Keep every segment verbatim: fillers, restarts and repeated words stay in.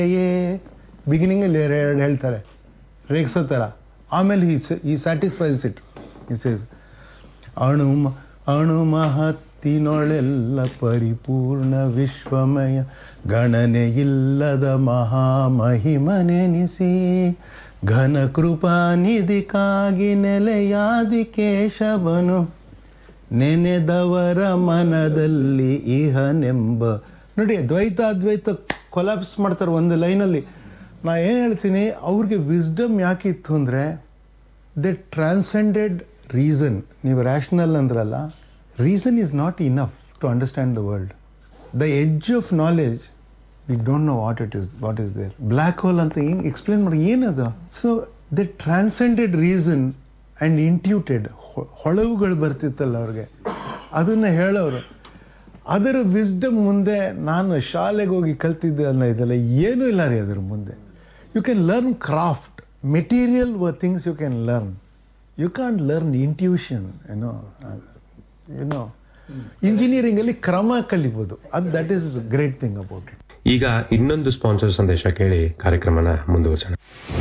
ಬಿಗಿನಿಂಗಲ್ಲಿ ಎರಡು ಹೇಳ್ತಾರೆ ರೇಗಿಸೋ ಥರ. ಆಮೇಲೆ ಈ ಈ ಸ್ಯಾಟಿಸ್ಫೈಸ್ ಇಟ್ ಇಸ್ ಅಣು ಅಣು ಮಹತ್ತಿನೊಳೆಲ್ಲ ಪರಿಪೂರ್ಣ ವಿಶ್ವಮಯ ಗಣನೆಯಿಲ್ಲದ ಮಹಾಮಹಿಮನೆನಿಸಿ ಘನ ಕೃಪಾನಿಧಿಕಾಗಿ ನೆಲೆಯಾದಿ ಕೇಶವನು ನೆನೆದವರ ಮನದಲ್ಲಿ ಇಹನೆಂಬ. ನೋಡಿ ದ್ವೈತ ಅದ್ವೈತ ಕೊಲಾಪ್ಸ್ ಮಾಡ್ತಾರೆ ಒಂದು ಲೈನಲ್ಲಿ. ನಾ ಏನು ಹೇಳ್ತೀನಿ, ಅವ್ರಿಗೆ ವಿಸ್ಡಮ್ ಯಾಕಿತ್ತು ಅಂದರೆ ದೇ ಟ್ರಾನ್ಸೆಂಡೆಡ್ ರೀಸನ್. ನೀವು ರ್ಯಾಷನಲ್ ಅಂದ್ರಲ್ಲ, reason is not enough to understand the world. The edge of knowledge we don't know what it is what is there. Black hole ಅಂತ ಏನು ಎಕ್ಸ್ಪ್ಲೇನ್ ಮಾಡಿ ಏನದು? So they transcended reason and ಇಂಟ್ಯೂಟೆಡ್. ಹೊಳವುಗಳು ಬರ್ತಿತ್ತಲ್ಲ ಅವ್ರಿಗೆ, ಅದನ್ನು ಹೇಳೋರು. ಅದರ ವಿಸ್ಡಮ್ ಮುಂದೆ ನಾನು ಶಾಲೆಗೆ ಹೋಗಿ ಕಲ್ತಿದ್ದೆ ಅನ್ನೋ ಇದೆಲ್ಲ ಏನೂ ಇಲ್ಲ ರೀ ಅದ್ರ ಮುಂದೆ. You can learn craft, material things you can learn. You can learn intuition. ಏನೋ ಏನೋ ಇಂಜಿನಿಯರಿಂಗ್ ಅಲ್ಲಿ ಕ್ರಮ ಕಲಿಬೋದು. ಅದು that is great thing about it. ಈಗ ಇನ್ನೊಂದು ಸ್ಪಾನ್ಸರ್ ಸಂದೇಶ ಕೇಳಿ ಕಾರ್ಯಕ್ರಮನ ಮುಂದುವರಿಸೋಣ.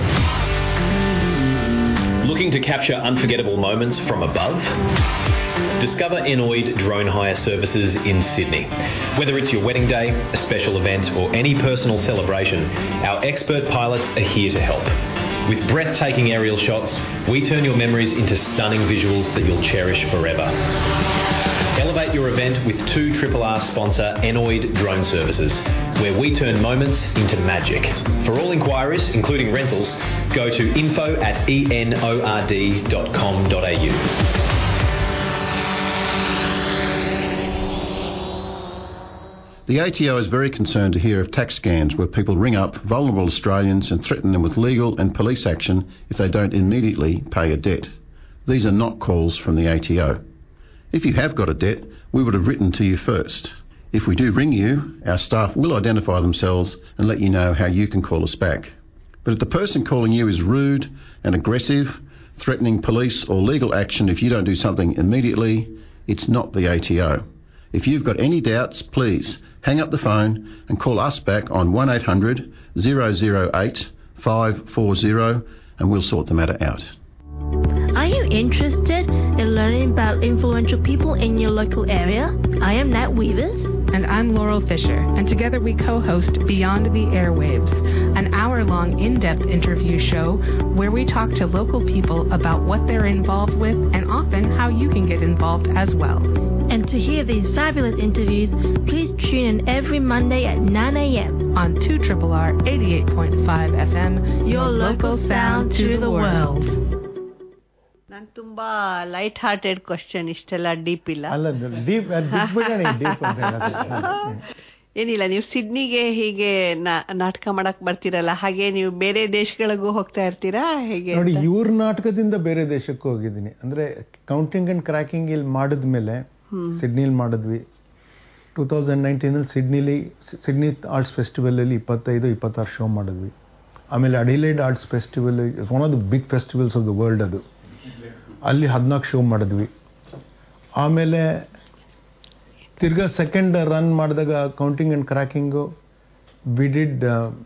Looking to capture unforgettable moments from above? Discover Enoid Drone Hire Services in Sydney. Whether it's your wedding day, a special event, or any personal celebration, our expert pilots are here to help. With breathtaking aerial shots, we turn your memories into stunning visuals that you'll cherish forever. Elevate your event with two R R R sponsor Enoid Drone Services, where we turn moments into magic. For all inquiries, including rentals, go to info at enord dot com dot a u. The A T O is very concerned to hear of tax scams where people ring up vulnerable Australians and threaten them with legal and police action if they don't immediately pay a debt. These are not calls from the A T O. If you have got a debt, we would have written to you first. If we do ring you, our staff will identify themselves and let you know how you can call us back. But if the person calling you is rude and aggressive, threatening police or legal action if you don't do something immediately, it's not the A T O. If you've got any doubts, please hang up the phone and call us back on one eight hundred, zero zero eight, five four zero and we'll sort the matter out. Are you interested in learning about influential people in your local area? I am Nat Weavers. And I'm Laurel Fisher, and together we co-host Beyond the Airwaves, an hour-long in-depth interview show where we talk to local people about what they're involved with and often how you can get involved as well. And to hear these fabulous interviews, please tune in every Monday at nine a.m. on two R R R eighty-eight point five F M, your local sound to the world. ನಾನು ತುಂಬಾ light hearted question, ಇಷ್ಟೆಲ್ಲ deep ಇಲ್ಲ. ಏನಿಲ್ಲ, ನೀವು ಸಿಡ್ನಿಗೆ ಹೀಗೆ ನಾಟಕ ಮಾಡಕ್ ಬರ್ತೀರಲ್ಲ, ಹಾಗೆ ನೀವು ಬೇರೆ ದೇಶಗಳಿಗೂ ಹೋಗ್ತಾ ಇರ್ತೀರಾ ಹೇಗೆ? ನೋಡಿ, ಇವ್ರ ನಾಟಕದಿಂದ ಬೇರೆ ದೇಶಕ್ಕೂ ಹೋಗಿದ್ದೀನಿ. ಅಂದ್ರೆ ಕೌಂಟಿಂಗ್ ಅಂಡ್ ಕ್ರ್ಯಾಕಿಂಗ್ ಇಲ್ಲಿ ಮಾಡಿದ್ಮೇಲೆ ಸಿಡ್ನಿಲಿ ಮಾಡಿದ್ವಿ. ಟೂ ತೌಸಂಡ್ ನೈನ್ಟೀನ್ ಅಲ್ಲಿ ಸಿಡ್ನಿಲಿ ಸಿಡ್ನಿ ಆರ್ಟ್ಸ್ ಫೆಸ್ಟಿವಲ್ ಅಲ್ಲಿ ಇಪ್ಪತ್ತೈದು ಇಪ್ಪತ್ತಾರು ಶೋ ಮಾಡಿದ್ವಿ. ಆಮೇಲೆ Adelaide arts festival, one of the big festivals of the world, ಅದು ಅಲ್ಲಿ ಹದಿನಾಲ್ಕು ಶೋ ಮಾಡಿದ್ವಿ. ಆಮೇಲೆ ತಿರ್ಗಾ ಸೆಕೆಂಡ್ ರನ್ ಮಾಡಿದಾಗ counting and ಕ್ರ್ಯಾಕಿಂಗು we did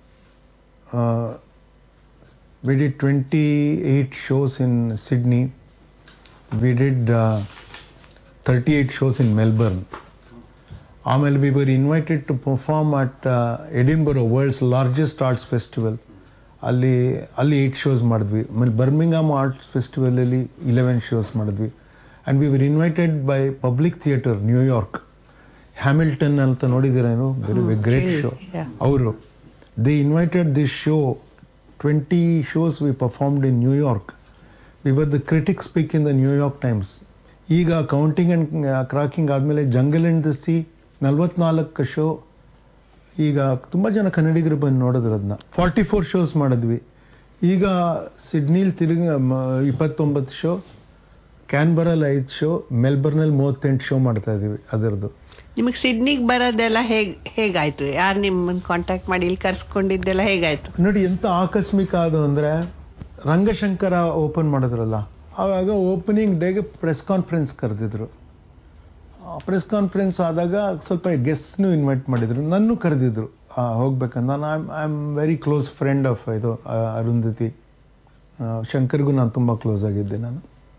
we did twenty eight shows in Sydney, we did thirty eight shows in Melbourne. ಆಮೇಲೆ we were invited to perform at ಎಡಿನ್ಬರೋ, world's largest arts festival. ಅಲ್ಲಿ ಅಲ್ಲಿ eight shows ಮಾಡಿದ್ವಿ. ಆಮೇಲೆ ಬರ್ಮಿಂಗಾಮ್ arts ಫೆಸ್ಟಿವಲಲ್ಲಿ Eleven shows ಮಾಡಿದ್ವಿ. And we were invited by public theatre New York, Hamilton ಅಂತ ನೋಡಿದ್ದೀರೇನು, very great show. ಅವರು they invited this show, twenty shows V performed in New York. We were the critic speak in the New York times. ಈಗ counting and ಕ್ರಾಕಿಂಗ್ ಆದಮೇಲೆ jungle and the C ನಲ್ವತ್ನಾಲ್ಕು show. ಈಗ ತುಂಬ ಜನ ಕನ್ನಡಿಗರು ಬಂದು ನೋಡಿದ್ರು ಅದನ್ನ. ಫಾರ್ಟಿ ಫೋರ್ ಶೋಸ್ ಮಾಡಿದ್ವಿ. ಈಗ ಸಿಡ್ನಿಲಿ ತಿರುಗಿ ಇಪ್ಪತ್ತೊಂಬತ್ತು ಶೋ, ಕ್ಯಾನ್ಬರಲ್ಲಿ ಐದು ಶೋ, ಮೆಲ್ಬರ್ನಲ್ಲಿ ಮೂವತ್ತೆಂಟು ಶೋ ಮಾಡ್ತಾ ಇದ್ದೀವಿ ಅದರದ್ದು. ನಿಮಗೆ ಸಿಡ್ನಿಗೆ ಬರೋದೆಲ್ಲ ಹೇಗೆ ಹೇಗಾಯ್ತು? ಯಾರು ನಿಮ್ಮನ್ನು ಕಾಂಟ್ಯಾಕ್ಟ್ ಮಾಡಿ ಇಲ್ಲಿ ಕರ್ಸ್ಕೊಂಡಿದ್ದೆಲ್ಲ ಹೇಗಾಯ್ತು? ನೋಡಿ, ಎಂಥ ಆಕಸ್ಮಿಕ ಅದು ಅಂದರೆ, ರಂಗಶಂಕರ ಓಪನ್ ಮಾಡಿದ್ರಲ್ಲ, ಆವಾಗ ಓಪನಿಂಗ್ ಡೇಗೆ ಪ್ರೆಸ್ ಕಾನ್ಫರೆನ್ಸ್ ಕರೆದಿದ್ರು. ಪ್ರೆಸ್ ಕಾನ್ಫರೆನ್ಸ್ ಆದಾಗ ಸ್ವಲ್ಪ ಗೆಸ್ಟ್ನು ಇನ್ವೈಟ್ ಮಾಡಿದ್ರು, ನನ್ನೂ ಕರೆದಿದ್ರು. ಹೋಗ್ಬೇಕಂತ ನಾನು I I am very close friend of ಇದು ಅರುಂಧತಿ. ಶಂಕರ್ಗೂ ನಾನು ತುಂಬ ಕ್ಲೋಸ್ ಆಗಿದ್ದೆ. ನಾನು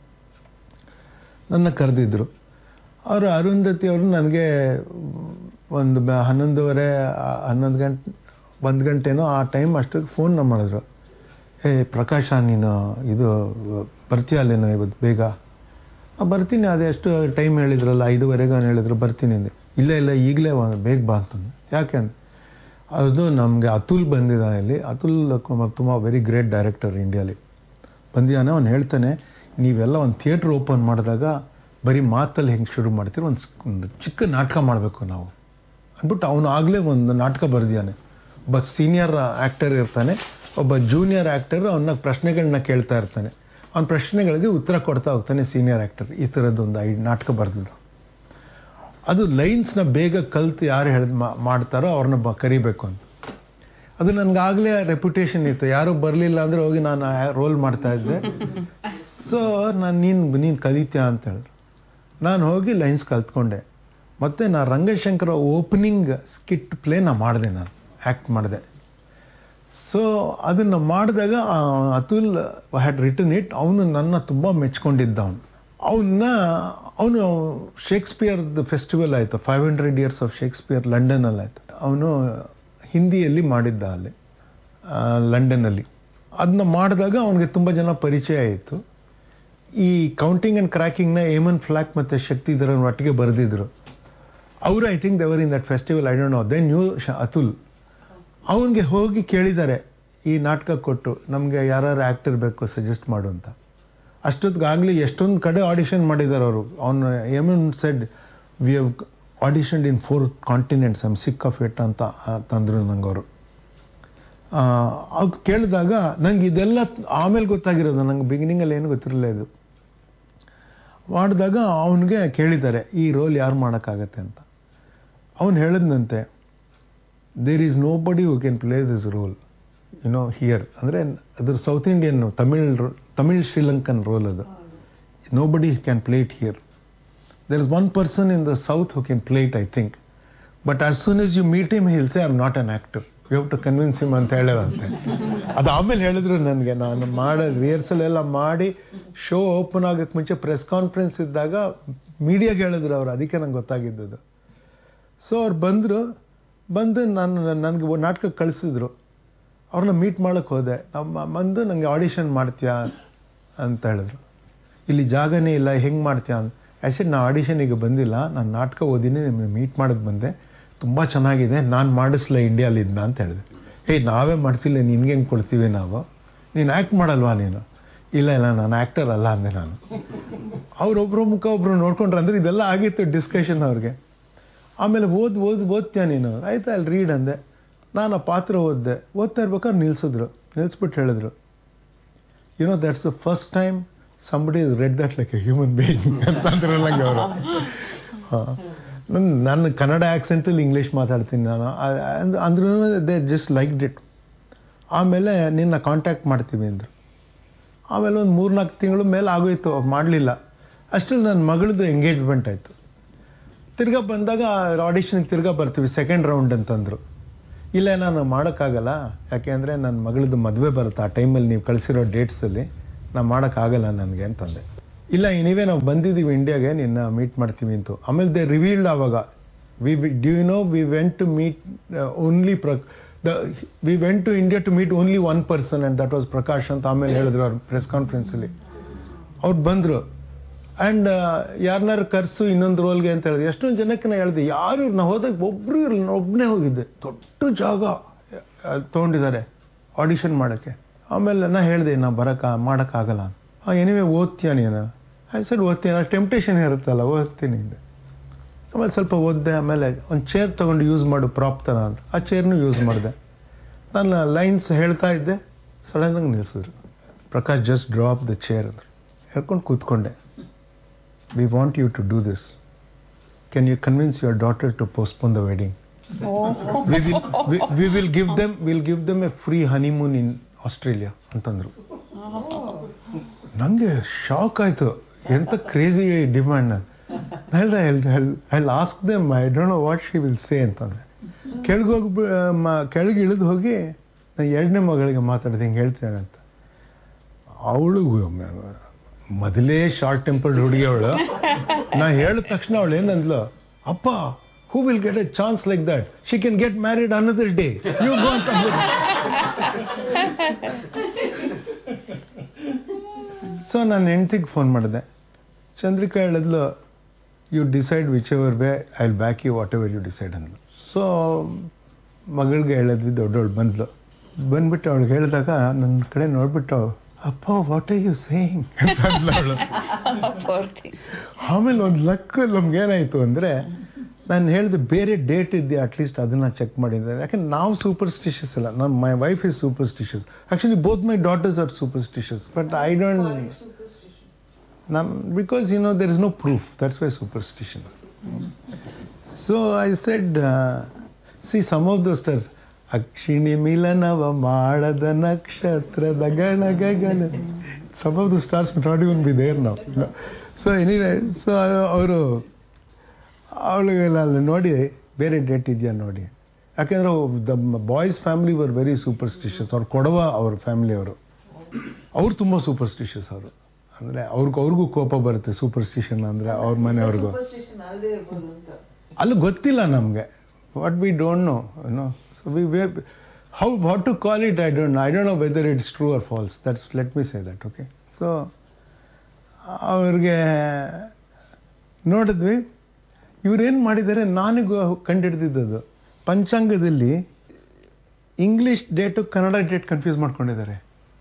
ನನ್ನ ಕರೆದಿದ್ರು ಅವರು. ಅರುಂಧತಿ ಅವರು ನನಗೆ ಒಂದು ಹನ್ನೊಂದುವರೆ ಹನ್ನೊಂದು ಗಂಟೆ ಒಂದು ಗಂಟೆನೋ ಆ ಟೈಮ್ ಅಷ್ಟೊತ್ತಿಗೆ ಫೋನ್ ಮಾಡಿದ್ರು. ಏ ಪ್ರಕಾಶ, ನೀನು ಇದು ಬರ್ತೀಯ ಅಲ್ಲೇನೋ ಇವತ್ತು ಬೇಗ? ಬರ್ತೀನಿ, ಅದೇ ಎಷ್ಟು ಟೈಮ್ ಹೇಳಿದ್ರಲ್ಲ, ಐದುವರೆಗೆ ಹೇಳಿದ್ರು ಬರ್ತೀನಿ ಅಂದೆ. ಇಲ್ಲ ಇಲ್ಲ ಈಗಲೇ ಬೇಗ ಬಾ ಅಂತಂದೆ. ಯಾಕೆ ಅಂತ, ಅದು ನಮಗೆ ಅತುಲ್ ಬಂದಿದ್ದಾನೆ ಇಲ್ಲಿ. ಅತುಲ್ ಕುಮಾರ್ ತುಂಬ ವೆರಿ ಗ್ರೇಟ್ ಡೈರೆಕ್ಟರ್ ಇಂಡಿಯಾಲಿ ಬಂದಿದ್ದಾನೆ. ಅವ್ನು ಹೇಳ್ತಾನೆ, ನೀವೆಲ್ಲ ಒಂದು ಥಿಯೇಟ್ರ್ ಓಪನ್ ಮಾಡಿದಾಗ ಬರೀ ಮಾತಲ್ಲಿ ಹೆಂಗೆ ಶುರು ಮಾಡ್ತೀರಿ, ಒಂದು ಒಂದು ಚಿಕ್ಕ ನಾಟಕ ಮಾಡಬೇಕು ನಾವು ಅಂದ್ಬಿಟ್ಟು ಅವನು ಆಗಲೇ ಒಂದು ನಾಟಕ ಬರೆದಿದ್ದಾನೆ. ಒಬ್ಬ ಸೀನಿಯರ್ ಆ್ಯಕ್ಟರ್ ಇರ್ತಾನೆ, ಒಬ್ಬ ಜೂನಿಯರ್ ಆ್ಯಕ್ಟರ್ ಅವನ್ನ ಪ್ರಶ್ನೆಗಳನ್ನ ಕೇಳ್ತಾ ಇರ್ತಾನೆ. ಅವ್ನ ಪ್ರಶ್ನೆಗಳಿಗೆ ಉತ್ತರ ಕೊಡ್ತಾ ಹೋಗ್ತಾನೆ ಸೀನಿಯರ್ ಆ್ಯಕ್ಟರ್. ಈ ಥರದ್ದೊಂದು ಐದು ನಾಟಕ ಬರೆದಿದ್ದು. ಅದು ಲೈನ್ಸ್ನ ಬೇಗ ಕಲ್ತು ಯಾರು ಹೇಳಿ ಮಾಡ್ತಾರೋ ಅವ್ರನ್ನ ಬ ಕರಿಬೇಕು ಅಂತ. ಅದು ನನಗಾಗಲೇ ರೆಪ್ಯುಟೇಷನ್ ಇತ್ತು. ಯಾರೂ ಬರಲಿಲ್ಲ ಅಂದರೆ ಹೋಗಿ ನಾನು ರೋಲ್ ಮಾಡ್ತಾ ಇದ್ದೆ. ಸೊ ನಾನು ನೀನು ನೀನು ಕಲಿತೀಯ ಅಂತ ಹೇಳಿದ್ರು. ನಾನು ಹೋಗಿ ಲೈನ್ಸ್ ಕಲ್ತ್ಕೊಂಡೆ. ಮತ್ತು ನಾನು ರಂಗಶಂಕರ ಓಪನಿಂಗ್ ಸ್ಕಿಟ್ ಪ್ಲೇನ ಮಾಡಿದೆ, ನಾನು ಆ್ಯಕ್ಟ್ ಮಾಡಿದೆ. ಸೊ ಅದನ್ನು ಮಾಡಿದಾಗ ಅತುಲ್ ಹ್ಯಾಡ್ ರಿಟನ್ ಇಟ್. ಅವನು ನನ್ನ ತುಂಬ ಮೆಚ್ಕೊಂಡಿದ್ದ. ಅವನು ಅವನ್ನ ಅವನು ಶೇಕ್ಸ್ಪಿಯರ್ದು ಫೆಸ್ಟಿವಲ್ ಆಯಿತು, five hundred years of Shakespeare ಲಂಡನಲ್ಲಿ ಆಯಿತು. ಅವನು ಹಿಂದಿಯಲ್ಲಿ ಮಾಡಿದ್ದ ಅಲ್ಲಿ ಲಂಡನ್ನಲ್ಲಿ. ಅದನ್ನ ಮಾಡಿದಾಗ ಅವನಿಗೆ ತುಂಬ ಜನ ಪರಿಚಯ ಆಯಿತು. ಈ ಕೌಂಟಿಂಗ್ ಆ್ಯಂಡ್ ಕ್ರ್ಯಾಕಿಂಗ್ನ ಏಮನ್ ಫ್ಲಾಕ್ ಮತ್ತು ಶಕ್ತಿಧರನ್ ಒಟ್ಟಿಗೆ ಬರೆದಿದ್ರು ಅವರು. ಐ ಥಿಂಕ್ ದೇವರ್ in that festival, I don't know. Then new Atul ಅವನಿಗೆ ಹೋಗಿ ಕೇಳಿದ್ದಾರೆ ಈ ನಾಟಕ ಕೊಟ್ಟು, ನಮಗೆ ಯಾರು ಆ್ಯಕ್ಟರ್ ಬೇಕು ಸಜೆಸ್ಟ್ ಮಾಡು ಅಂತ. ಅಷ್ಟೊತ್ತಿಗಾಗಲಿ ಎಷ್ಟೊಂದು ಕಡೆ ಆಡಿಷನ್ ಮಾಡಿದ್ದಾರೆ ಅವರು. ಅವನು ಏಮನ್ shed, we have ಆಡಿಷನ್ಡ್ in four continents, I am sick of it ಅಂತ ತಂದರು ನಂಗೆ ಅವರು. ಅವ್ರು ಕೇಳಿದಾಗ ನಂಗೆ ಇದೆಲ್ಲ ಆಮೇಲೆ ಗೊತ್ತಾಗಿರೋದು, ನಂಗೆ ಬಿಗಿನಿಂಗಲ್ಲಿ ಏನು ಗೊತ್ತಿರಲಿಲ್ಲ. ಇದು ಮಾಡಿದಾಗ ಅವನಿಗೆ ಕೇಳಿದ್ದಾರೆ ಈ ರೋಲ್ ಯಾರು ಮಾಡೋಕ್ಕಾಗತ್ತೆ ಅಂತ. ಅವನು ಹೇಳಿದಂತೆ, ದೇರ್ ಈಸ್ ನೋ ಬಡಿ who can play this roll you know here. ಅಂದರೆ ಅದ್ರ south Indian Tamil Tamil Sri Lankan roll ಅದು. ನೋ ಬಡಿ can play it here. There is one person in the south who can play it I think, but as soon S you meet him hill say I am not an actor, you have to convince him ಅಂತ ಹೇಳೋದಂತೆ. ಅದು ಆಮೇಲೆ ಹೇಳಿದ್ರು ನನಗೆ. ನಾನು ಮಾಡೋ rehearsal ಎಲ್ಲ ಮಾಡಿ show open ಆಗೋಕ್ಕೆ ಮುಂಚೆ ಪ್ರೆಸ್ ಕಾನ್ಫರೆನ್ಸ್ ಇದ್ದಾಗ ಮೀಡಿಯಾಗೆ ಹೇಳಿದ್ರು ಅವರು, ಅದಕ್ಕೆ ನಂಗೆ ಗೊತ್ತಾಗಿದ್ದದು. ಸೊ ಅವ್ರು ಬಂದರು. ಬಂದು ನಾನು ನನಗೆ ನಾಟಕ ಕಳಿಸಿದ್ರು. ಅವ್ರನ್ನ ಮೀಟ್ ಮಾಡೋಕ್ಕೆ ಹೋದೆ. ನಮ್ಮ ಬಂದು ನನಗೆ ಆಡಿಷನ್ ಮಾಡ್ತೀಯಾ ಅಂತ ಹೇಳಿದ್ರು. ಇಲ್ಲಿ ಜಾಗನೇ ಇಲ್ಲ, ಹೆಂಗೆ ಮಾಡ್ತೀಯಾ ಅಂತ. ಆ್ಯಕ್ಚುಲಿ ನಾನು ಆಡಿಷನಿಗೆ ಬಂದಿಲ್ಲ, ನಾನು ನಾಟಕ ಓದಿನಿ, ನಿಮಗೆ ಮೀಟ್ ಮಾಡೋಕ್ಕೆ ಬಂದೆ, ತುಂಬ ಚೆನ್ನಾಗಿದೆ, ನಾನು ಮಾಡಿಸ್ಲ ಇಂಡಿಯಾಲಿ ಇದನ್ನ ಅಂತ ಹೇಳಿದೆ. ಏಯ್ ನಾವೇ ಮಾಡ್ತಿಲ್ಲ, ನಿನ್ಗೆ ಹೆಂಗೆ ಕೊಡ್ತೀವಿ ನಾವು, ನೀನು ಆ್ಯಕ್ಟ್ ಮಾಡಲ್ವಾ ನೀನು? ಇಲ್ಲ ಇಲ್ಲ ನಾನು ಆ್ಯಕ್ಟರ್ ಅಲ್ಲ ಅಂದೆ ನಾನು. ಅವರೊಬ್ಬರು ಮುಖ ಒಬ್ಬರು ನೋಡ್ಕೊಂಡ್ರೆ ಅಂದರೆ ಇದೆಲ್ಲ ಆಗಿತ್ತು ಡಿಸ್ಕಷನ್ ಅವ್ರಿಗೆ. ಆಮೇಲೆ ಓದ್ ಓದ್ ಓದ್ತೀಯ ನೀನು? ಆಯ್ತಾ ಅಲ್ಲಿ ರೀಡ್ ಅಂದೆ. ನಾನು ಆ ಪಾತ್ರ ಓದಿದೆ. ಓದ್ತಾ ಇರ್ಬೇಕಾದ್ರೆ ನಿಲ್ಸಿದ್ರು. ನಿಲ್ಲಿಸ್ಬಿಟ್ಟು ಹೇಳಿದ್ರು, you know that's the first time somebody red that like A human being ಅಂತಂದ್ರೆ ನಂಗೆ ಅವರು. ಹಾಂ, ನನ್ನ ನಾನು ಕನ್ನಡ ಆ್ಯಕ್ಸೆಂಟಲ್ಲಿ ಇಂಗ್ಲೀಷ್ ಮಾತಾಡ್ತೀನಿ ನಾನು. ಅಂದ್ರೂ ದೇ ಜಸ್ಟ್ ಲೈಕ್ ಡಿಟ್. ಆಮೇಲೆ ನಿನ್ನ ಕಾಂಟ್ಯಾಕ್ಟ್ ಮಾಡ್ತೀವಿ ಅಂದರು. ಆಮೇಲೆ ಒಂದು ಮೂರ್ನಾಲ್ಕು ತಿಂಗಳು ಮೇಲೆ ಆಗೋಯ್ತು, ಮಾಡಲಿಲ್ಲ. ಅಷ್ಟರಲ್ಲಿ ನನ್ನ ಮಗಳದ್ದು ಎಂಗೇಜ್ಮೆಂಟ್ ಆಯಿತು. ತಿರ್ಗಾ ಬಂದಾಗ ಆಡಿಷನ್ಗೆ ತಿರ್ಗಾ ಬರ್ತೀವಿ ಸೆಕೆಂಡ್ ರೌಂಡ್ ಅಂತಂದರು. ಇಲ್ಲ ನಾನು ಮಾಡೋಕ್ಕಾಗಲ್ಲ, ಯಾಕೆ ಅಂದರೆ ನನ್ನ ಮಗಳದ್ದು ಮದುವೆ ಬರುತ್ತೆ ಆ ಟೈಮಲ್ಲಿ, ನೀವು ಕಳಿಸಿರೋ ಡೇಟ್ಸಲ್ಲಿ ನಾನು ಮಾಡೋಕ್ಕಾಗಲ್ಲ ನನಗೆ ಅಂತಂದೆ. ಇಲ್ಲ ನೀವೇ ನಾವು ಬಂದಿದ್ದೀವಿ ಇಂಡಿಯಾಗೆ, ನಿನ್ನ ಮೀಟ್ ಮಾಡ್ತೀವಿ ಅಂತು. ಆಮೇಲೆ ದೇ ರಿವೀಲ್ಡ್ ಆವಾಗ, V do you know we went to meet only ಪ್ರ the we went to India to meet only one person and that was Prakash ಅಂತ ಆಮೇಲೆ ಹೇಳಿದ್ರು ಅವ್ರು ಪ್ರೆಸ್ ಕಾನ್ಫರೆನ್ಸಲ್ಲಿ. ಅವ್ರು ಬಂದರು. ಆ್ಯಂಡ್ ಯಾರನ್ನಾರು ಕರೆಸು ಇನ್ನೊಂದು ರೋಲ್ಗೆ ಅಂತ ಹೇಳಿದೆ. ಎಷ್ಟೊಂದು ಜನಕ್ಕೆ ನಾನು ಹೇಳಿದೆ, ಯಾರು ನಾವು ಹೋದಾಗ ಒಬ್ಬರು ಇರಲಿಲ್ಲ, ನಾನು ಒಬ್ಬನೇ ಹೋಗಿದ್ದೆ. ದೊಡ್ಡ ಜಾಗ ತೊಗೊಂಡಿದ್ದಾರೆ ಆಡಿಷನ್ ಮಾಡೋಕ್ಕೆ. ಆಮೇಲೆ ನಾ ಹೇಳಿದೆ, ನಾನು ಬರೋಕ್ಕೆ ಮಾಡೋಕ್ಕಾಗಲ್ಲ. ಹಾಂ ಎನಿವೇ ಓದ್ತೀಯ ನೀನು? ಐ ಸೈಡ್ ಓದ್ತೀನಿ, ಟೆಂಪ್ಟೇಷನ್ ಇರುತ್ತಲ್ಲ, ಓದ್ತೀನಿ ಅಂದೆ. ಆಮೇಲೆ ಸ್ವಲ್ಪ ಓದಿದೆ. ಆಮೇಲೆ ಒಂದು ಚೇರ್ ತೊಗೊಂಡು ಯೂಸ್ ಮಾಡು ಪ್ರಾಪ್ ಥರ ಅಂತ, ಆ ಚೇರ್ನೂ ಯೂಸ್ ಮಾಡಿದೆ. ನಾನು ಲೈನ್ಸ್ ಹೇಳ್ತಾ ಇದ್ದೆ, ಸಡನ್ನಾಗಿ ನಿಲ್ಲಿಸಿದ್ರು. Prakash just drop the chair ಅಂದರು. ಹೇಳ್ಕೊಂಡು ಕೂತ್ಕೊಂಡೆ. We want you to do this. Can you convince your daughter to postpone the wedding? Oh. We will we, we will give them we'll give them a free honeymoon in Australia ಅಂತಂದ್ರು. ನನಗೆ shock ಆಯಿತು, ಎಂಥ crazy demand. ನಾನು ಹೇಳಿದೆ, I will ask them, I don't know what she will say ಅಂತಂದೆ. ಕೆಳಗೋಗಿ ಕೆಳಗೆ ಇಳಿದು ಹೋಗಿ ನಾನು ಎರಡನೇ ಮಗಳಿಗೆ ಮಾತಾಡಿದೆ ಹಿಂಗೆ ಹೇಳ್ತೇನೆ ಅಂತ. ಅವಳು ಮೊದಲೇ ಶಾರ್ಟ್ ಟೆಂಪರ್ಡ್ ಹುಡುಗಿ ಅವಳು. ನಾ ಹೇಳಿದ ತಕ್ಷಣ ಅವಳು ಏನಂದ್ಲು, ಅಪ್ಪ who will get a chance like that? She can get married another day. You go ಅಂತ. ಸೊ ನಾನು ಹೆಂಡ್ತಿಗೆ ಫೋನ್ ಮಾಡಿದೆ. ಚಂದ್ರಿಕಾ ಹೇಳಿದ್ಲು, you decide which ever way I will back you what ever you decide ಅಂದ್ಲು. ಸೊ ಮಗಳಿಗೆ ಹೇಳಿದ್ವಿ, ದೊಡ್ಡವಳು ಬಂದ್ಲು. ಬಂದ್ಬಿಟ್ಟು ಅವಳಿಗೆ ಹೇಳಿದಾಗ ನನ್ನ ಕಡೆ ನೋಡ್ಬಿಟ್ಟು, ಅಪ್ಪ ವಾಟ್ ಆರ್ ಯು ಸೇಯಿಂಗ್ ಅಂತ ಅಂದ್ಲು. ಆಮೇಲೆ ಒಂದು ಲಕ್ ನಮ್ಗೇನಾಯಿತು ಅಂದರೆ, ನಾನು ಹೇಳಿದೆ ಬೇರೆ ಡೇಟ್ ಇದೆಯಾ ಅಟ್ಲೀಸ್ಟ್ ಅದನ್ನು ಚೆಕ್ ಮಾಡಿದ್ದಾರೆ. ಯಾಕಂದ್ರೆ ನಾವು ಸೂಪರ್ಸ್ಟಿಷಿಯಸ್ ಅಲ್ಲ. ನಮ್ಮ my wife is superstitious. Actually both my daughters R superstitious, but I don't ನಮ್ because you know there is no proof, that's why superstition. So I said C some of those stars, ಅಕ್ಷಿಣಿ ಮಿಲನವ ಮಾಡದ ನಕ್ಷತ್ರದ ಗಣ ಗಗನ, some of the stars not even be there now. So anyway, so ಅವರು ಅವಳಿಗೆಲ್ಲ ನೋಡಿ ಬೇರೆ date ಇದೆಯಾ ನೋಡಿ. ಯಾಕೆಂದರೆ the boys family were very superstitious. ಅವ್ರು ಕೊಡವ ಅವ್ರ ಫ್ಯಾಮಿಲಿಯವರು, ಅವ್ರು ತುಂಬ ಸೂಪರ್ಸ್ಟಿಷಿಯಸ್ ಅವರು. ಅಂದರೆ ಅವ್ರಿಗೂ ಅವ್ರಿಗೂ ಕೋಪ ಬರುತ್ತೆ ಸೂಪರ್ಸ್ಟಿಷನ್ ಅಂದರೆ ಅವ್ರ ಮನೆಯವ್ರಿಗೂ. ಅಲ್ಲಿ ಗೊತ್ತಿಲ್ಲ ನಮಗೆ, what we don't know no so we way how what to call it I don't know. I don't know whether it's true or false. That's let me say that. Okay, so ಅವ್ರಿಗೆ ನೋಡಿದ್ವಿ. ಇವರೇನು ಮಾಡಿದ್ದಾರೆ, ನಾನಿಗೂ ಕಂಡುಹಿಡಿದಿದ್ದದು ಪಂಚಾಂಗದಲ್ಲಿ English date Kannada date confuse ಮಾಡ್ಕೊಂಡಿದ್ದಾರೆ.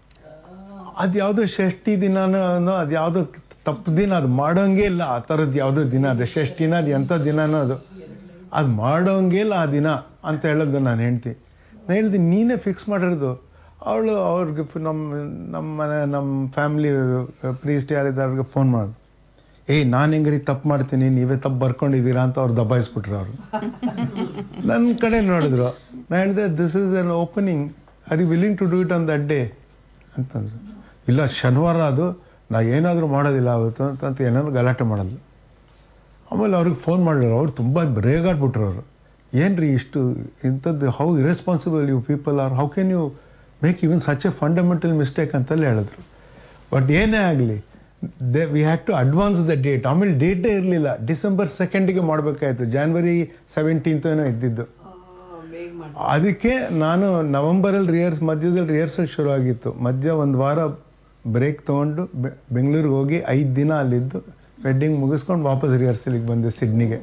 ಅದು ಯಾವುದೋ ಷಷ್ಠಿ ದಿನಾನೋ ಅದು ಯಾವುದೋ ತಪ್ಪು ದಿನ, ಅದು ಮಾಡೋಂಗೇ ಇಲ್ಲ. ಆ ಥರದ್ದು ಯಾವುದೋ ದಿನ ಅದು ಷಷ್ಠಿನ, ಅದು ಎಂಥ ದಿನಾನೋ ಅದು ಅದು ಮಾಡೋಂಗೇ ಇಲ್ಲ ಆ ದಿನ ಅಂತ ಹೇಳೋದು ನಾನು ಹೇಳ್ತೀನಿ. ನಾನು ಹೇಳ್ತೀನಿ ನೀನೇ ಫಿಕ್ಸ್ ಮಾಡಿರೋದು. ಅವಳು ಅವ್ರಿಗೆ ನಮ್ಮ ನಮ್ಮ ಮನೆ ನಮ್ಮ ಫ್ಯಾಮಿಲಿ ಪ್ರೀಸ್ಟ್ ಯಾರಿದ್ದಾರೆ ಅವ್ರಿಗೆ ಫೋನ್ ಮಾಡೋದು, ಏಯ್ ನಾನು ಹೆಂಗ್ರಿ ತಪ್ಪು ಮಾಡ್ತೀನಿ, ನೀವೇ ತಪ್ಪು ಬರ್ಕೊಂಡಿದ್ದೀರಾ ಅಂತ ಅವ್ರು ದಬಾಯಿಸ್ಬಿಟ್ರು. ಅವರು ನನ್ನ ಕಡೆ ನೋಡಿದ್ರು. ನಾನು ಹೇಳಿದೆ, this is an opening, are you willing to do it on that day ಅಂತಂದ್ರು. ಇಲ್ಲ ಶನಿವಾರ ಅದು, ನಾ ಏನಾದರೂ ಮಾಡೋದಿಲ್ಲ ಅವತ್ತು ಅಂತ ಏನಾದ್ರು ಗಲಾಟೆ ಮಾಡೋದು. ಆಮೇಲೆ ಅವ್ರಿಗೆ ಫೋನ್ ಮಾಡಿದ್ರು. ಅವ್ರು ತುಂಬ ರೇಗಾಡ್ಬಿಟ್ರು. ಅವರು ಏನು ರೀ ಇಷ್ಟು ಇಂಥದ್ದು, how irresponsible you people are, how can you make even such A fundamental mistake ಅಂತಲೇ ಹೇಳಿದ್ರು. ಬಟ್ ಏನೇ ಆಗಲಿ they we had to advance the date. ಆಮೇಲೆ ಡೇಟೇ ಇರಲಿಲ್ಲ, ಡಿಸೆಂಬರ್ ಸೆಕೆಂಡಿಗೆ ಮಾಡಬೇಕಾಯ್ತು. ಜಾನ್ವರಿ ಸೆವೆಂಟೀನ್ತ್ ಏನೋ ಇದ್ದಿದ್ದು. ಅದಕ್ಕೆ ನಾನು ನವಂಬರಲ್ಲಿ ರಿಹರ್ಸ್ ಮಧ್ಯದಲ್ಲಿ ರಿಹರ್ಸಲ್ ಶುರು ಆಗಿತ್ತು. ಮಧ್ಯ ಒಂದು ವಾರ ಬ್ರೇಕ್ ತೊಗೊಂಡು ಬೆಂಗಳೂರಿಗೆ ಹೋಗಿ ಐದು ದಿನ ಅಲ್ಲಿದ್ದು ವೆಡ್ಡಿಂಗ್ ಮುಗಿಸ್ಕೊಂಡು ವಾಪಸ್ ರಿಹರ್ಸಲಿಗೆ ಬಂದೆ ಸಿಡ್ನಿಗೆ.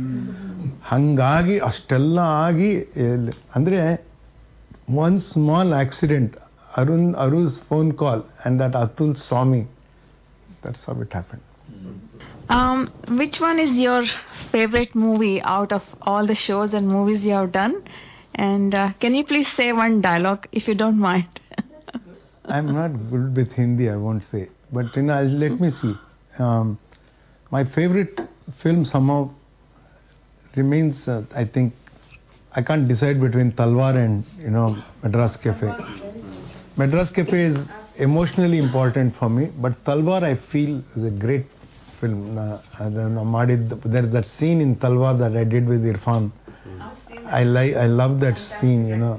ಹಾಗಾಗಿ ಅಷ್ಟೆಲ್ಲ ಆಗಿ ಅಂದರೆ one small accident, Arun Arun phone call and that Atul saw me. That's how it happened. Um, which one is your favorite movie out of all the shows and movies you have done? And uh, can you please say one dialogue if you don't mind? I'm not good with Hindi, I won't say. But you know, let me see. Um, my favorite film somehow remains, uh, I think, I can't decide between Talwar and, you know, Madras Cafe. Madras Cafe is emotionally important for me, but Talwar I feel is a great film. Uh, there's that scene in Talwar that I did with Irfan. I like, I love that scene, you know.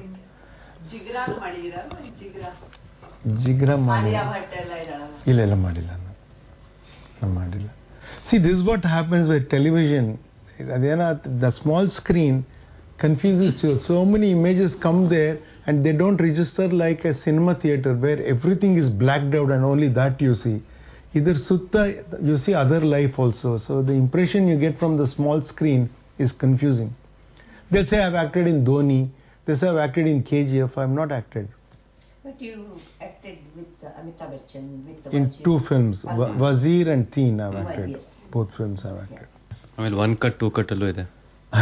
Jigra ಮಾಡಿಲ್ಲ, ಇಲ್ಲ ಇಲ್ಲ ಮಾಡಿಲ್ಲ ನಾನು ಮಾಡಿಲ್ಲ. See, this is what happens with television. ಅದೇನೋ the small screen confuses you. So many images come there and they don't register like a cinema theater where everything is blacked out and only that you see. Either sutta you see other life also. So the impression you get from the small screen is confusing. They'll say I've acted in Dhoni. They say I've acted in K G F. I'm not acted. But you acted with uh, Amitabh Bachchan with the in Wazir. two films, Wa- Wazir and Teen I've Wazir. acted. Both films I've acted. ಆಮೇಲೆ one cut two cut ಅಲ್ಲೂ ಇದೆ.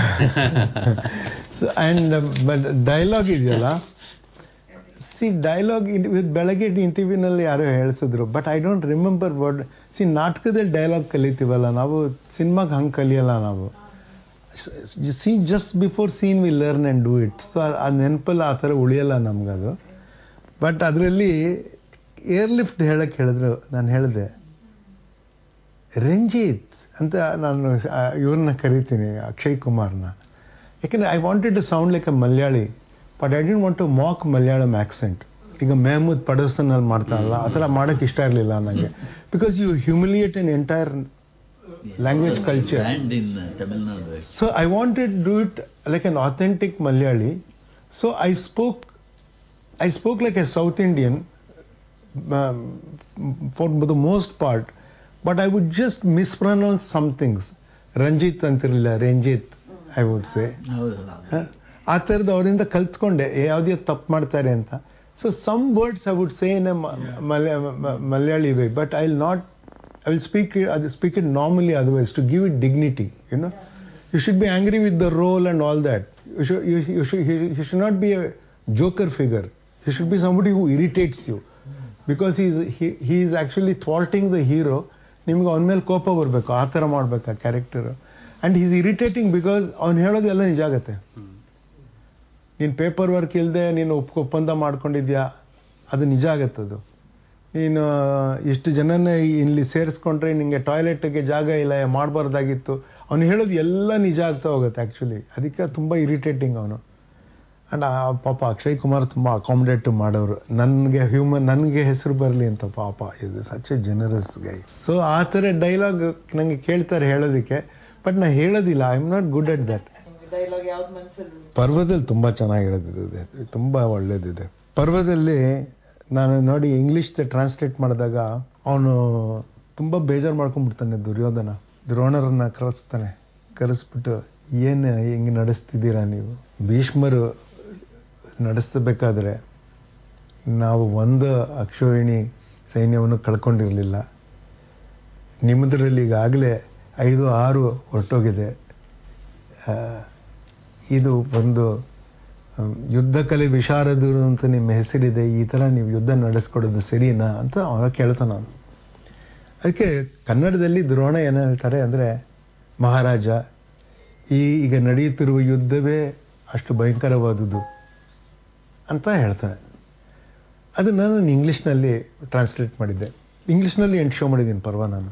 So, and uh, but dialogue ಇದೆಯಲ್ಲ, C dialogue ಇವತ್ತು ಬೆಳಗ್ಗೆ ಇಂಟರ್ವ್ಯೂನಲ್ಲಿ ಯಾರೋ ಹೇಳಿಸಿದ್ರು, but I don't remember word. C ನಾಟಕದಲ್ಲಿ dialogue ಕಲಿತೀವಲ್ಲ ನಾವು, ಸಿನಿಮಾಗೆ ಹಂಗೆ ಕಲಿಯಲ್ಲ ನಾವು. C just before scene we learn and do it. So ಆ ನೆನಪಲ್ಲಿ ಆ ಥರ ಉಳಿಯಲ್ಲ ನಮಗದು. ಬಟ್ ಅದರಲ್ಲಿ ಏರ್ಲಿಫ್ಟ್ ಹೇಳಕ್ಕೆ ಹೇಳಿದ್ರು. ನಾನು ಹೇಳಿದೆ ರಂಜಿತ್ ಅಂತ, ನಾನು ಇವ್ರನ್ನ ಕರಿತೀನಿ, ಅಕ್ಷಯ್ ಕುಮಾರ್ನ. ಯಾಕೆಂದರೆ I wanted to sound like A Malayali but I didn't want to Mach Malayalam accent. ಈಗ ಮೆಹಮೂದ್ ಪಡಸ್ತನಲ್ಲಿ ಮಾಡ್ತಾರಲ್ಲ ಆ ಥರ ಮಾಡೋಕ್ಕೆ ಇಷ್ಟ ಇರಲಿಲ್ಲ ನನಗೆ. Because you ಹ್ಯೂಮಿಲಿಯೇಟ್ N entire language culture. And in uh, Tamil Nadu. So I wanted to do it like an authentic Malayali. So I spoke, I spoke like a South Indian um, for the most part, but I would just mispronounce some things. Ranjit antirilla, Ranjit, I would say. ಆ ಥರದ್ದು ಅವರಿಂದ ಕಲ್ತ್ಕೊಂಡೆ ಯಾವುದೇ ತಪ್ಪು ಮಾಡ್ತಾರೆ ಅಂತ. So some words I would say in a Malayali way, but I'll not I will speak it, I will speak it normally otherwise to give it dignity, you know. You should be angry with the role and all that. You should, you, you should, you should not be a joker figure. You should be somebody who irritates you. Because he is, he, he is actually thwarting the hero. ನಿಮಗೆ ಅವನ ಮೇಲೆ ಕೋಪ ಬರಬೇಕು, ಆ ಥರ ಮಾಡಬೇಕು ಆ character. And he's irritating because ಅವ್ನು ಹೇಳೋದೆಲ್ಲ ನಿಜ ಆಗುತ್ತೆ. ನೀನು ಪೇಪರ್ ವರ್ಕ್ ಇಲ್ಲದೆ ನೀನು ಒಪ್ಪ ಒಪ್ಪಂದ ಮಾಡ್ಕೊಂಡಿದ್ಯಾ, ಅದು ನಿಜ ಆಗುತ್ತದು. ನೀನು ಇಷ್ಟು ಜನನ ಇಲ್ಲಿ ಸೇರಿಸ್ಕೊಂಡ್ರೆ ನಿಮಗೆ ಟಾಯ್ಲೆಟ್ಗೆ ಜಾಗ ಇಲ್ಲ, ಮಾಡಬಾರ್ದಾಗಿತ್ತು. ಅವನು ಹೇಳೋದು ಎಲ್ಲ ನಿಜ ಆಗ್ತಾ ಹೋಗುತ್ತೆ ಆ್ಯಕ್ಚುಲಿ. ಅದಕ್ಕೆ ತುಂಬ ಇರಿಟೇಟಿಂಗ್ ಅವನು. ಆ್ಯಂಡ್ ಆ ಪಾಪ ಅಕ್ಷಯ್ ಕುಮಾರ್ ತುಂಬ ಅಕಾಮಿಡೇಟಿವ್ ಮಾಡೋರು. ನನಗೆ ಹ್ಯೂಮನ್ ನನಗೆ ಹೆಸರು ಬರಲಿ ಅಂತ ಪಾಪ ಇದು such A generous Guy. So ಆ ಥರ ಡೈಲಾಗ್ ನನಗೆ ಕೇಳ್ತಾರೆ ಹೇಳೋದಕ್ಕೆ, ಬಟ್ ನಾನು ಹೇಳೋದಿಲ್ಲ. I am not good at that. ಪರ್ವದಲ್ಲಿ ತುಂಬ ಚೆನ್ನಾಗಿರೋದಿದೆ, ತುಂಬ ಒಳ್ಳೇದಿದೆ. ಪರ್ವದಲ್ಲಿ ನಾನು ನೋಡಿ ಇಂಗ್ಲೀಷ್ ಟ್ರಾನ್ಸ್ಲೇಟ್ ಮಾಡಿದಾಗ ಅವನು ತುಂಬ ಬೇಜಾರು ಮಾಡ್ಕೊಂಡ್ಬಿಡ್ತಾನೆ. ದುರ್ಯೋಧನ ದ್ರೋಣರನ್ನ ಕರೆಸ್ತಾನೆ. ಕರೆಸ್ಬಿಟ್ಟು ಏನು ಹಿಂಗೆ ನಡೆಸ್ತಿದ್ದೀರಾ ನೀವು? ಭೀಷ್ಮರು ನಡೆಸಬೇಕಾದ್ರೆ ನಾವು ಒಂದು ಅಕ್ಷೋಹಿಣಿ ಸೈನ್ಯವನ್ನು ಕಳ್ಕೊಂಡಿರಲಿಲ್ಲ. ನಿಮ್ಮದ್ರಲ್ಲಿ ಈಗಾಗಲೇ ಐದು ಆರು ಹೊರಟೋಗಿದೆ. ಇದು ಒಂದು ಯುದ್ಧ ಕಲೆ ವಿಶಾರದರು ಅಂತ ನಿಮ್ಮ ಹೆಸರಿದೆ, ಈ ಥರ ನೀವು ಯುದ್ಧ ನಡೆಸ್ಕೊಡೋದು ಸರಿನಾ ಅಂತ ಅವನ ಕೇಳ್ತಾನೆ ನಾನು. ಅದಕ್ಕೆ ಕನ್ನಡದಲ್ಲಿ ದ್ರೋಣ ಏನು ಹೇಳ್ತಾರೆ ಅಂದರೆ, ಮಹಾರಾಜ ಈ ಈಗ ನಡೆಯುತ್ತಿರುವ ಯುದ್ಧವೇ ಅಷ್ಟು ಭಯಂಕರವಾದುದು ಅಂತ ಹೇಳ್ತಾನೆ. ಅದು ನಾನು ಇಂಗ್ಲೀಷ್ನಲ್ಲಿ ಟ್ರಾನ್ಸ್ಲೇಟ್ ಮಾಡಿದ್ದೆ. ಇಂಗ್ಲೀಷ್ನಲ್ಲಿ ಎಂಟು ಶೋ ಮಾಡಿದ್ದೀನಿ ಪರ್ವ ನಾನು.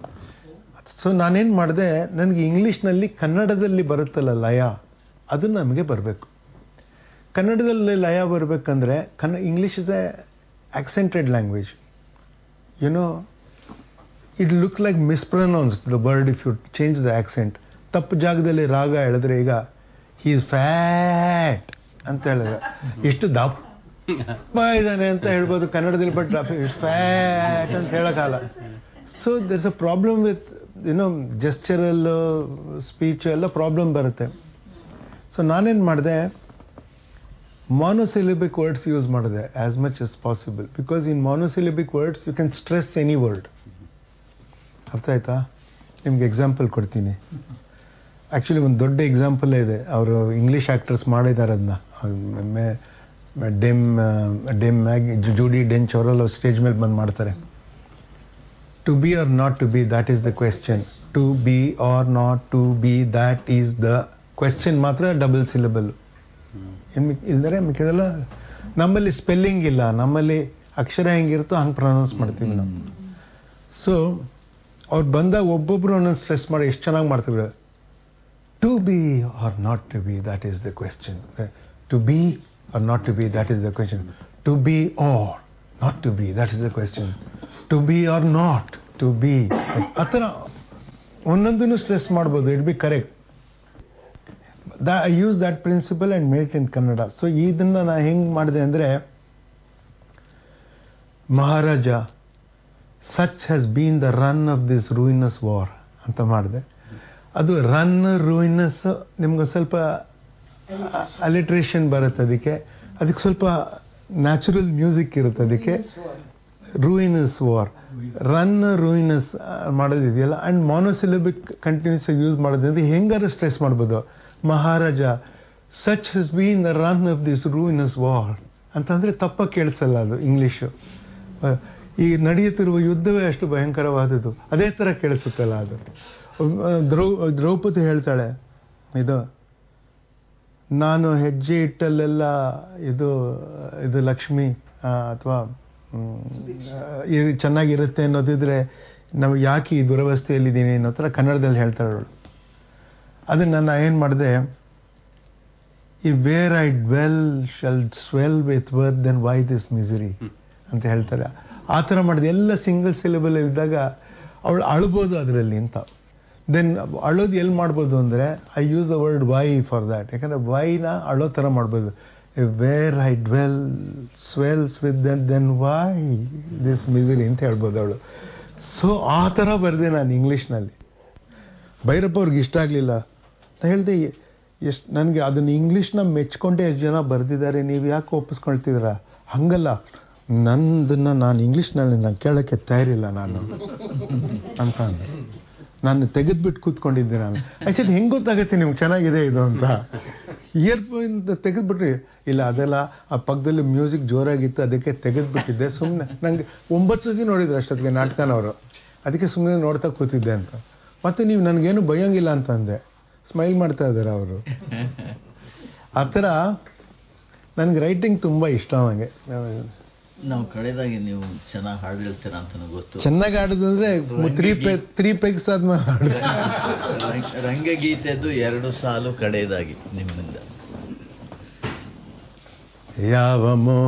ಸೊ ನಾನೇನು ಮಾಡಿದೆ, ನನಗೆ ಇಂಗ್ಲೀಷ್ನಲ್ಲಿ ಕನ್ನಡದಲ್ಲಿ ಬರುತ್ತಲ್ಲ ಲಯ, ಅದು ನಮಗೆ ಬರಬೇಕು. ಕನ್ನಡದಲ್ಲಿ ಲಯ ಬರಬೇಕಂದ್ರೆ ಕನ್ನ English is A ಆಕ್ಸೆಂಟೆಡ್ language. You know it look like ಮಿಸ್ಪ್ರೊನೌನ್ಸ್ಡ್ the word if you change the accent. ತಪ್ಪು ಜಾಗದಲ್ಲಿ ರಾಗ ಹೇಳಿದ್ರೆ, ಈಗ ಹಿ ಈಸ್ ಫ್ಯಾಟ್ ಅಂತ ಹೇಳಿದ್ರೆ ಎಷ್ಟು ದಪ್ಪ ಇದ್ದಾನೆ ಅಂತ ಹೇಳ್ಬೋದು ಕನ್ನಡದಲ್ಲಿ, ಬಟ್ ಇಸ್ ಫ್ಯಾಟ್ ಅಂತ ಹೇಳೋಕ್ಕಲ್ಲ. So there is a problem with YONO ಜೆಸ್ಚರಲ್ಲು speech ಎಲ್ಲ ಪ್ರಾಬ್ಲಮ್ ಬರುತ್ತೆ. ಸೊ ನಾನೇನು ಮಾಡಿದೆ, monosyllabic words use ಮಾಡಿದೆ as much as possible, because in monosyllabic words you can stress any word. ಅರ್ಥ ಆಯ್ತಾ? ನಿಮ್ಗೆ ಎಕ್ಸಾಂಪಲ್ ಕೊಡ್ತೀನಿ. ಆ್ಯಕ್ಚುಲಿ ಒಂದು ದೊಡ್ಡ ಎಕ್ಸಾಂಪಲ್ ಇದೆ. ಅವರು ಇಂಗ್ಲೀಷ್ ಆ್ಯಕ್ಟರ್ಸ್ ಮಾಡಿದ್ದಾರೆ ಅದನ್ನ. ಡೆಮ್ ಡೆಮ್ ಮ್ಯಾಗಿ ಜೂಡಿ ಡೆಂಚ್ ಅವರೆಲ್ಲ ಸ್ಟೇಜ್ ಮೇಲೆ ಬಂದು ಮಾಡ್ತಾರೆ. To B R not to B, that is the question. To B R not to B, that is the question. ಮಾತ್ರ ಡಬಲ್ ಸಿಲಬಲ್. ಇಲ್ದರೆ ಮಿಕ್ಕಿದೆಲ್ಲ ನಮ್ಮಲ್ಲಿ ಸ್ಪೆಲ್ಲಿಂಗ್ ಇಲ್ಲ, ನಮ್ಮಲ್ಲಿ ಅಕ್ಷರ ಹೆಂಗಿರುತ್ತೋ ಹಂಗೆ ಪ್ರೊನೌನ್ಸ್ ಮಾಡ್ತೀವಿ ನಾವು. ಸೊ ಅವ್ರು ಬಂದಾಗ ಒಬ್ಬೊಬ್ರು ಒಂದೊಂದು ಸ್ಟ್ರೆಸ್ ಮಾಡಿ ಎಷ್ಟು ಚೆನ್ನಾಗಿ ಮಾಡ್ತೀವಿ. To B R not to B, that is the question. To B R not to B, that is the question. To B R not to B, that is the question. To B R not to B, ಆ ಥರ ಒಂದೊಂದನ್ನು stress ಮಾಡ್ಬೋದು. It be correct. That, I used that principle and made it in Kannada. So ಇದನ್ನ ನಾನು ಹೆಂಗೆ ಮಾಡಿದೆ ಅಂದರೆ, ಮಹಾರಾಜ such has been the run of this ruinous war ಅಂತ ಮಾಡಿದೆ. ಅದು ರನ್ ರೂಯಿನಸ್ ನಿಮ್ಗೆ ಸ್ವಲ್ಪ ಅಲಿಟ್ರೇಷನ್ ಬರುತ್ತೆ, ಅದಕ್ಕೆ ಅದಕ್ಕೆ ಸ್ವಲ್ಪ ನ್ಯಾಚುರಲ್ ಮ್ಯೂಸಿಕ್ ಇರುತ್ತೆ. ಅದಕ್ಕೆ ರೂಯಿನಸ್ war, run ರೂಯಿನಸ್ ಮಾಡೋದಿದೆಯಲ್ಲ. And ಮೊನೋಸಿಲಬಿಕ್ continuous use ಮಾಡೋದ್ರಿಂದ ಹೆಂಗಾರು ಸ್ಟ್ರೆಸ್ ಮಾಡ್ಬೋದು. ಮಹಾರಾಜ such has been the run of this ರೂಯಿನಸ್ war ಅಂತಂದರೆ ತಪ್ಪ ಕೇಳಿಸಲ್ಲ ಅದು ಇಂಗ್ಲೀಷು. ಈ ನಡೆಯುತ್ತಿರುವ ಯುದ್ಧವೇ ಅಷ್ಟು ಭಯಂಕರವಾದದ್ದು, ಅದೇ ಥರ ಕೇಳಿಸುತ್ತಲ್ಲ ಅದು. ದ್ರೌ ದ್ರೌಪದಿ ಹೇಳ್ತಾಳೆ, ಇದು ನಾನು ಹೆಜ್ಜೆ ಇಟ್ಟಲ್ಲೆಲ್ಲ ಇದು ಇದು ಲಕ್ಷ್ಮಿ ಅಥವಾ ಇದು ಚೆನ್ನಾಗಿರುತ್ತೆ ಅನ್ನೋದಿದ್ರೆ ನಾವು ಯಾಕೆ ಈ ದುರವಸ್ಥೆಯಲ್ಲಿದ್ದೀನಿ ಅನ್ನೋ ಥರ ಕನ್ನಡದಲ್ಲಿ ಹೇಳ್ತಾಳೆ ಅವಳು. ಅದನ್ನು ನಾನು ಏನು ಮಾಡಿದೆ, ಈ where I dwell shall swell with worth then why this misery ಅಂತ ಹೇಳ್ತಾರೆ. ಆ ಥರ ಮಾಡಿದೆ. ಎಲ್ಲ ಸಿಂಗಲ್ ಸಿಲೆಬಲ್ ಇದ್ದಾಗ ಅವಳು ಅಳ್ಬೋದು ಅದರಲ್ಲಿ ಅಂತ. ದೆನ್ ಅಳೋದು ಎಲ್ಲಿ ಮಾಡ್ಬೋದು ಅಂದರೆ I use the word Y for that. ಯಾಕಂದರೆ ವೈನ ಅಳೋ ಥರ ಮಾಡ್ಬೋದು. Where I dwell swells with then then why this misery ಅಂತ ಹೇಳ್ಬೋದು ಅವಳು. ಸೊ ಆ ಥರ ಬರೆದೆ ನಾನು ಇಂಗ್ಲೀಷ್ನಲ್ಲಿ. ಭೈರಪ್ಪ ಅವ್ರಿಗೆ ಇಷ್ಟ ಆಗಲಿಲ್ಲ ಅಂತ ಹೇಳಿದೆ. ಎಷ್ಟು ನನಗೆ ಅದನ್ನು ಇಂಗ್ಲೀಷ್ನ ಮೆಚ್ಕೊಂಡೆ ಎಷ್ಟು ಜನ ಬರೆದಿದ್ದಾರೆ, ನೀವು ಯಾಕೆ ಒಪ್ಪಿಸ್ಕೊಳ್ತಿದ್ದೀರಾ? ಹಾಗಲ್ಲ, ನಂದನ್ನು ನಾನು ಇಂಗ್ಲೀಷ್ನಲ್ಲಿ ನಾನು ಕೇಳೋಕ್ಕೆ ತಯಾರಿಲ್ಲ ನಾನು ಅಂತ ಅಂದೆ. ನಾನು ತೆಗೆದ್ಬಿಟ್ಟು ಕೂತ್ಕೊಂಡಿದ್ದೆ. ನಾನು ಆ್ಯಕ್ಚುಲಿ ಹೆಂಗೆ ಗೊತ್ತಾಗುತ್ತೆ ನಿಮ್ಗೆ ಚೆನ್ನಾಗಿದೆ ಇದು ಅಂತ? ಇಯರ್ಫೋನ್ ತೆಗೆದ್ಬಿಟ್ರಿ. ಇಲ್ಲ, ಅದೆಲ್ಲ ಆ ಪಕ್ಕದಲ್ಲಿ ಮ್ಯೂಸಿಕ್ ಜೋರಾಗಿತ್ತು, ಅದಕ್ಕೆ ತೆಗೆದ್ಬಿಟ್ಟಿದ್ದೆ. ಸುಮ್ಮನೆ ನನಗೆ ಒಂಬತ್ತು ಸತಿ ನೋಡಿದ್ರು ಅಷ್ಟೊತ್ತಿಗೆ ನಾಟಕನವರು, ಅದಕ್ಕೆ ಸುಮ್ಮನೆ ನೋಡ್ತಾ ಕೂತಿದ್ದೆ ಅಂತ. ಮತ್ತು ನೀವು ನನಗೇನು ಬೈಯೋಂಗಿಲ್ಲ ಅಂತಂದೆ. ಸ್ಮೈಲ್ ಮಾಡ್ತಾ ಇದ್ದಾರೆ ಅವರು. ಆ ಥರ ನನಗೆ ರೈಟಿಂಗ್ ತುಂಬ ಇಷ್ಟ. ಅವಂಗೆ ನಾವು ಕಡೆದಾಗಿ ನೀವು ಚೆನ್ನಾಗಿ ಹಾಡು ಹೇಳ್ತೀರಾ ಅಂತ ಗೊತ್ತು. ಚೆನ್ನಾಗಿ ಹಾಡೋದಂದ್ರೆ ತ್ರೀ ಪೆ ತ್ರೀ ಪೆಗ್ಸ್ ಆದ್ಮೇಲೆ ಹಾಡು. ರಂಗಗೀತೆದು ಎರಡು ಸಾಲು ಕಡೆಯದಾಗಿ ನಿಮ್ಮಿಂದ. ಯಾವ